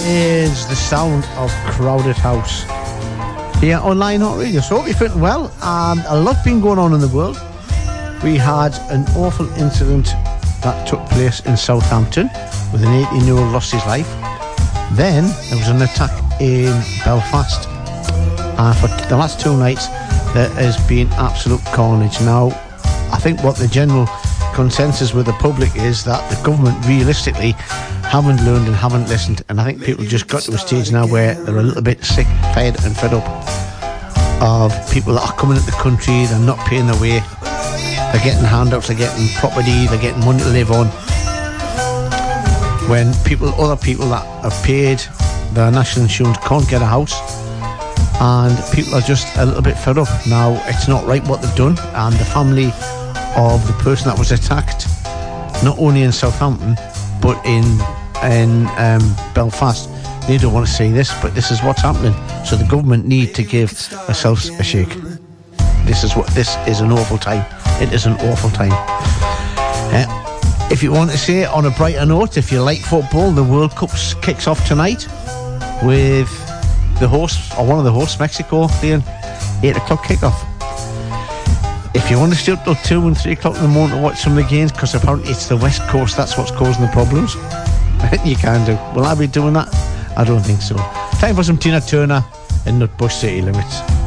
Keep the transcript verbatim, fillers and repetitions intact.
is the sound of Crowded House here on Lionheart Radio. So hope you're fitting well. Um, a lot been going on in the world. We had an awful incident that took place in Southampton with an eighteen-year-old lost his life. Then there was an attack in Belfast. And for the last two nights there has been absolute carnage. Now, I think what the general consensus with the public is that the government realistically haven't learned and haven't listened, and I think people just got to a stage now where they're a little bit sick, fed and fed up of people that are coming into the country. They're not paying their way, they're getting handouts, they're getting property, they're getting money to live on, when people, other people that have paid their national insurance can't get a house, and people are just a little bit fed up. Now, it's not right what they've done, and the family of the person that was attacked, not only in Southampton but in in um, Belfast, they don't want to see this, but this is what's happening. So the government need to give themselves a shake. This is what this is an awful time. It is an awful time. Uh, if you want to say it on a brighter note, if you like football, the World Cup kicks off tonight with the host, or one of the hosts, Mexico, playing eight o'clock kickoff. If you want to stay up till two and three o'clock in the morning to watch some of the games, because apparently it's the West Coast that's what's causing the problems, you can do. Will I be doing that? I don't think so. Time for some Tina Turner and Nutbush City Limits.